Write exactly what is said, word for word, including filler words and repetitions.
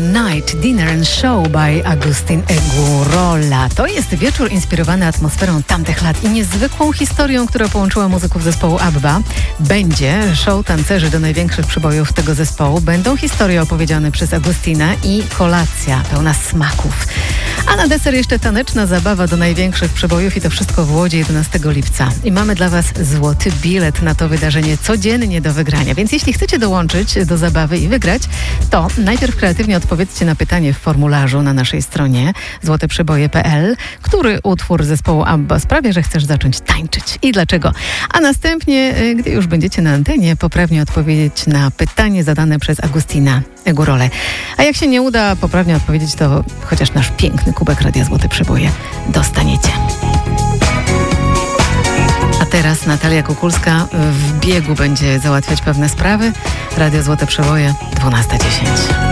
Night Dinner and Show by Agustin Egurola. To jest wieczór inspirowany atmosferą tamtych lat i niezwykłą historią, która połączyła muzyków zespołu ABBA. Będzie show tancerzy do największych przybojów tego zespołu. Będą historie opowiedziane przez Agustina i kolacja pełna smaków. A na deser jeszcze taneczna zabawa do największych przebojów i to wszystko w Łodzi jedenastego lipca. I mamy dla Was złoty bilet na to wydarzenie codziennie do wygrania. Więc jeśli chcecie dołączyć do zabawy i wygrać, to najpierw kreatywnie odpowiedzcie na pytanie w formularzu na naszej stronie złoteprzeboje kropka p l, który utwór zespołu ABBA sprawia, że chcesz zacząć tańczyć i dlaczego. A następnie, gdy już będziecie na antenie, poprawnie odpowiedzieć na pytanie zadane przez Agustina Egurolę. A jak się nie uda poprawnie odpowiedzieć, to chociaż nasz piękny kubek Radia Złote Przeboje dostaniecie. A teraz Natalia Kukulska w biegu będzie załatwiać pewne sprawy. Radio Złote Przeboje, dwunasta dziesięć.